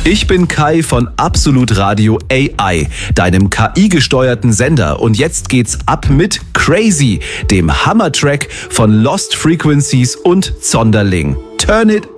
Ich bin Kai von Absolut Radio AI, deinem KI-gesteuerten Sender. Und jetzt geht's ab mit Crazy, dem Hammer-Track von Lost Frequencies und Zonderling. Turn it